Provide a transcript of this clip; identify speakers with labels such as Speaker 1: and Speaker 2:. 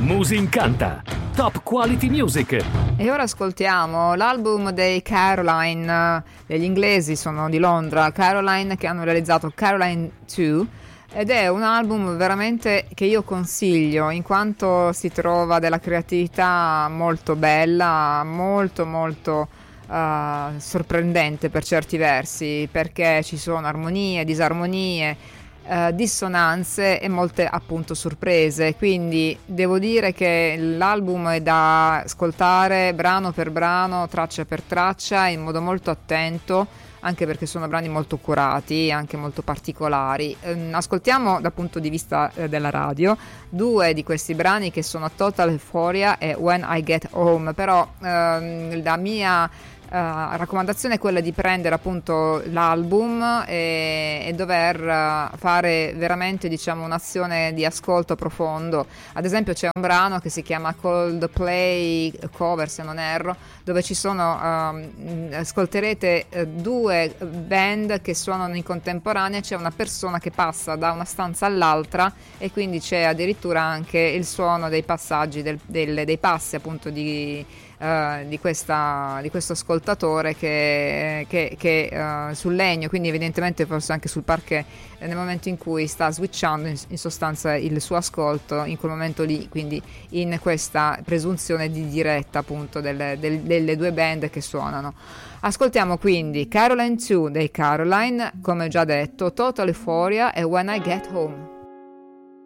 Speaker 1: Musincanta, top quality music.
Speaker 2: E ora ascoltiamo l'album dei Caroline, degli inglesi, sono di Londra, Caroline, che hanno realizzato Caroline 2, ed è un album veramente che io consiglio in quanto si trova della creatività molto bella, molto sorprendente per certi versi, perché ci sono armonie, disarmonie, dissonanze e molte appunto sorprese. Quindi devo dire che l'album è da ascoltare brano per brano, traccia per traccia, in modo molto attento, anche perché sono brani molto curati, anche molto particolari. Ascoltiamo dal punto di vista della radio due di questi brani, che sono Total Euphoria e When I Get Home. Però la mia raccomandazione è quella di prendere appunto l'album e dover fare veramente, diciamo, un'azione di ascolto profondo. Ad esempio c'è un brano che si chiama Coldplay Cover, se non erro, dove ci sono ascolterete due band che suonano in contemporanea, c'è una persona che passa da una stanza all'altra e quindi c'è addirittura anche il suono dei passaggi dei passi appunto di questo ascoltatore che sul legno, quindi evidentemente forse anche sul parquet, nel momento in cui sta switchando in sostanza il suo ascolto in quel momento lì, quindi in questa presunzione di diretta appunto delle due band che suonano. Ascoltiamo quindi Caroline 2 dei Caroline, come ho già detto, Total Euphoria e When I Get Home.